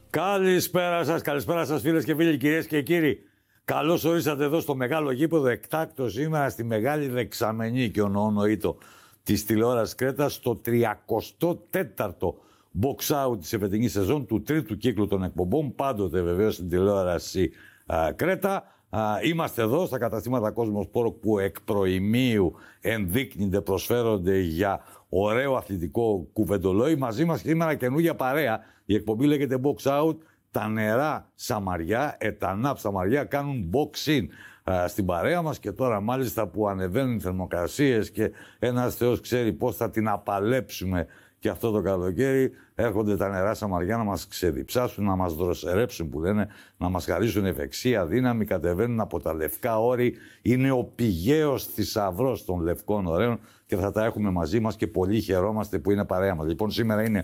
Καλησπέρα σας φίλες και φίλοι, κυρίες και κύριοι. Καλώς ορίσατε εδώ στο μεγάλο γήπεδο εκτάκτο σήμερα στη μεγάλη δεξαμενή και ονοήτο της τηλεόρασης Κρέτας στο 34ο box out της εφετινής σεζόν του τρίτου κύκλου των εκπομπών, πάντοτε βεβαίως στην τηλεόραση Κρέτα. Είμαστε εδώ στα καταστήματα Κόσμος Σπόρ που εκ προημίου ενδείκνυνται, προσφέρονται για ωραίο αθλητικό κουβεντολόι. Μαζί μας σήμερα καινούργια παρέα. Η εκπομπή λέγεται Box Out. Τα νερά Σαμαριά, Ετανάπ Σαμαριά κάνουν boxing στην παρέα μας και τώρα μάλιστα που ανεβαίνουν οι θερμοκρασίες και ένας Θεός ξέρει πώς θα την απαλέψουμε και αυτό το καλοκαίρι, έρχονται τα νερά Σαμαριά να μας ξεδιψάσουν, να μας δροσερέψουν που λένε, να μας χαρίσουν ευεξία, δύναμη, κατεβαίνουν από τα λευκά όρη. Είναι ο πηγαίος θησαυρός των λευκών ωραίων και θα τα έχουμε μαζί μας και πολύ χαιρόμαστε που είναι παρέα μας. Λοιπόν, σήμερα είναι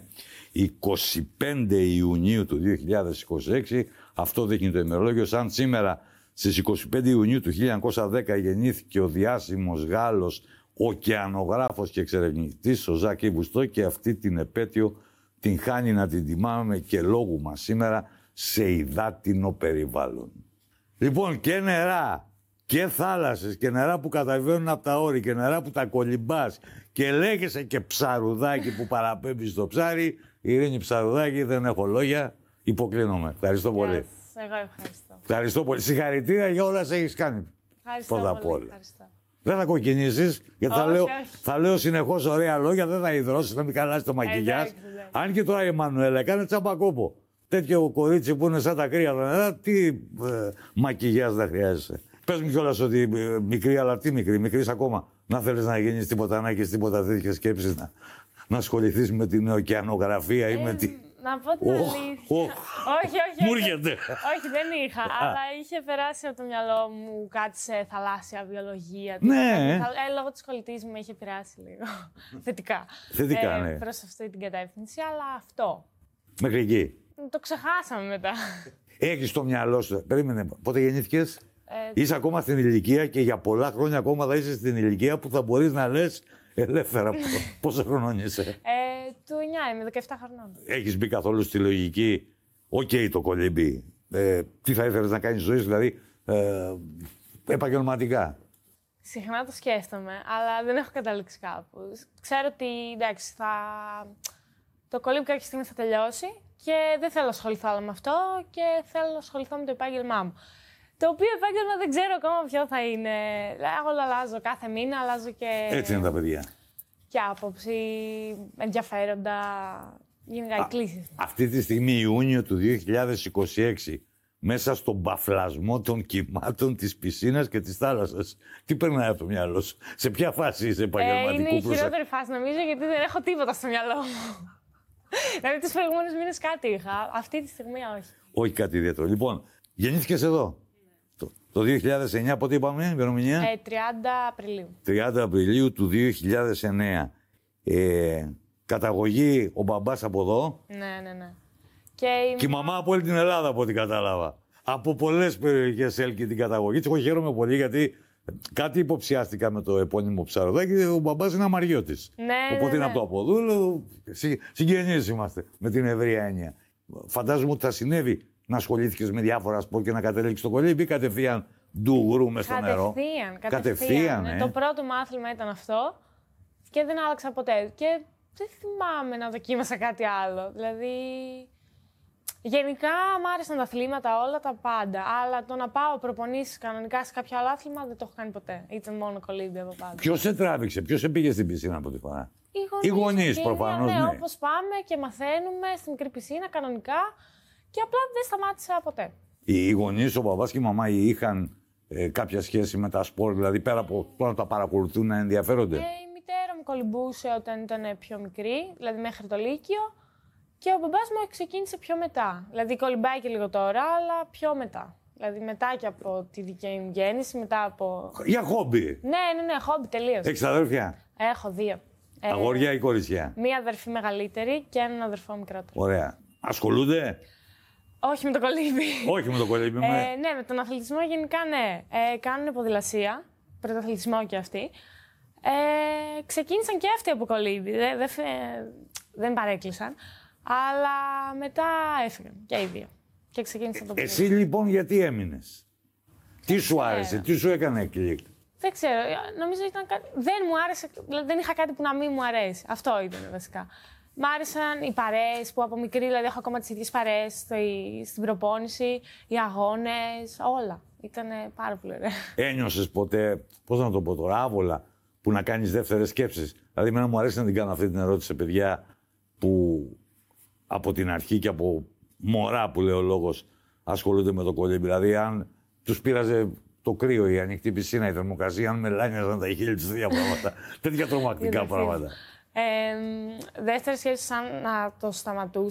25 Ιουνίου του 2026, αυτό δείχνει το ημερολόγιο, σαν σήμερα στις 25 Ιουνίου του 1910 γεννήθηκε ο διάσημος Γάλλος ωκεανογράφος και εξερευνητής ο Ζακ Βουστό και αυτή την επέτειο την χάνει να την τιμάμε και λόγου μας σήμερα σε υδάτινο περιβάλλον. Λοιπόν, και νερά και θάλασσες και νερά που καταβαίνουν από τα όρη και νερά που τα κολυμπάς και λέγεσαι και ψαρουδάκι που παραπέμπει στο ψάρι. Ειρήνη Ψαρουδάκη, δεν έχω λόγια, υποκλίνομαι. Ευχαριστώ πολύ. Εγώ ευχαριστώ. Ευχαριστώ πολύ. Συγχαρητήρια για όλα όσα έχεις κάνει. Ευχαριστώ πολύ. Ευχαριστώ. Δεν θα κοκκινήσεις, γιατί θα λέω συνεχώς ωραία λόγια, δεν θα υδρώσεις, να μην καλάσεις το μακιγιάζ. Αν και τώρα η Εμμανουέλα έκανε τσαμπακόπο. Τέτοιο κορίτσι που είναι σαν τα κρύα τα νερά, τι μακιγιάζ δεν χρειάζεσαι. Πες μου κιόλας ότι μικρή, αλλά τι μικρή ακόμα. Να θέλεις να γίνεις τίποτα, να έχεις τίποτα τέτοιες σκέψεις, να ασχοληθείς με την ωκεανογραφία ή με την... Να πω την αλήθεια. Όχι. Μου έρχεται. Όχι, δεν είχα. Αλλά είχε περάσει από το μυαλό μου κάτι σε θαλάσσια βιολογία. Ναι. Λόγω της σχολητής μου είχε επηρεάσει λίγο. Θετικά. Θετικά, ναι. Προς αυτή την κατεύθυνση, αλλά αυτό. Μέχρι εκεί. Το ξεχάσαμε μετά. Έχεις στο μυαλό σου. Περίμενε. Πότε γεννήθηκες? Είσαι ακόμα στην ηλικία και για πολλά χρόνια ακόμα θα είσαι στην ηλικία που θα μπορείς να λες ελεύθερα. Πόσο χρονών είσαι? Του 9 είμαι, 17 χρονών. Έχεις μπει καθόλου στη λογική, το κολύμπι, τι θα ήθελες να κάνεις ζωή σου, δηλαδή επαγγελματικά? Συχνά το σκέφτομαι, αλλά δεν έχω καταλήξει κάπου. Ξέρω ότι, εντάξει, το κολύμπι κάποια στιγμή θα τελειώσει και δεν θέλω να ασχοληθώ άλλο με αυτό και θέλω να ασχοληθώ με το επάγγελμά μου. Το οποίο επάγγελμα δεν ξέρω ακόμα ποιο θα είναι. Εγώ αλλάζω κάθε μήνα, αλλάζω και... Έτσι είναι τα παιδιά. Και άποψη, ενδιαφέροντα, γενικά εκκλήσεις. Αυτή τη στιγμή, Ιούνιο του 2026, μέσα στον παφλασμό των κυμάτων της πισίνας και της θάλασσας, τι περνάει από το μυαλό σου? Σε ποια φάση είσαι επαγγελματικού? Είναι η χειρότερη φάση, νομίζω, γιατί δεν έχω τίποτα στο μυαλό μου. Δηλαδή, τους προηγούμενους μήνες κάτι είχα. Αυτή τη στιγμή όχι. Όχι κάτι ιδιαίτερο. Λοιπόν, γεννήθηκες εδώ. Το 2009, πότε είπαμε, η ημερομηνία? 30 Απριλίου. 30 Απριλίου του 2009. Καταγωγή ο μπαμπάς από εδώ. Ναι. Και η μαμά από όλη την Ελλάδα, από ό,τι κατάλαβα. Από πολλές περιοχές έλκει την καταγωγή της. Εγώ χαίρομαι πολύ γιατί κάτι υποψιάστηκα με το επώνυμο Ψαρουδάκη. Ο μπαμπάς είναι αμαριώτης. Ναι. Οπότε είναι από το Αποδούλο. Συγγενείς είμαστε με την ευρία έννοια. Φαντάζομαι ότι θα συνέβη να ασχολήθηκες με διάφορα σπορ και να κατέληξες στο κολύμπι ή κατευθείαν ντουγρού μες στο νερό? Κατευθείαν. Το πρώτο μου άθλημα ήταν αυτό και δεν άλλαξα ποτέ. Και δεν θυμάμαι να δοκίμασα κάτι άλλο. Δηλαδή, γενικά μου άρεσαν τα αθλήματα όλα, τα πάντα. Αλλά το να πάω προπονήσεις κανονικά σε κάποιο άλλο άθλημα δεν το έχω κάνει ποτέ. Ήταν μόνο κολύμπι από πάντα. Ποιος σε τράβηξε, ποιος σε πήγε στην πισίνα από τη φορά? Οι γονείς προφανώς. Ναι, όπως πάμε και μαθαίνουμε στην μικρή πισίνα κανονικά. Και απλά δεν σταμάτησα ποτέ. Οι γονείς, ο μπαμπάς και η μαμά είχαν κάποια σχέση με τα σπορ, δηλαδή πέρα από το να τα παρακολουθούν, να ενδιαφέρονται? Η μητέρα μου κολυμπούσε όταν ήταν πιο μικρή, δηλαδή μέχρι το Λύκειο. Και ο μπαμπάς μου ξεκίνησε πιο μετά. Δηλαδή κολυμπάει και λίγο τώρα, αλλά πιο μετά. Δηλαδή μετά και από τη δική μου γέννηση, μετά από... Για χόμπι? Ναι, χόμπι τελείως. Έχεις αδέρφια? Έχω 2. Αγόρια ή κορίτσια? Μία αδερφή μεγαλύτερη και έναν αδερφό μικρότερο. Ωραία. Ασχολούνται? Όχι με το κολύμπι. Όχι με το κολύμπι. Ναι, με τον αθλητισμό γενικά ναι. Κάνουν ποδηλασία, πρωταθλητισμό και αυτοί. Ξεκίνησαν και αυτοί από κολύμπι. Δεν παρέκλεισαν. Αλλά μετά έφυγαν και οι δύο. Και ξεκίνησαν το παιδί. Εσύ λοιπόν γιατί έμεινες? Τι σου άρεσε, τι σου έκανε κλικ? Δεν ξέρω. Νομίζω ήταν κάτι. Δεν μου άρεσε. Δηλαδή δεν είχα κάτι που να μην μου αρέσει. Αυτό ήταν βασικά. Μ' άρεσαν οι παρέες που από μικρή, δηλαδή έχω ακόμα τις ίδιες παρέες στην προπόνηση, οι αγώνες, όλα. Ήταν πάρα πολύ ωραία. Ένιωσες ποτέ, πώς να το πω τώρα, άβολα, που να κάνεις δεύτερες σκέψεις? Δηλαδή, εμένα μου αρέσει να την κάνω αυτή την ερώτηση σε παιδιά που από την αρχή και από μωρά που λέει ο λόγος ασχολούνται με το κολύμπι. Δηλαδή, αν τους πείραζε το κρύο, η ανοιχτή πισίνα, η θερμοκρασία, αν μελάνιαζαν τα χείλη τους, τέτοια πράγματα. Τέτοια τρομακτικά πράγματα. Δεύτερη σκέψη, σαν να το σταματούσα.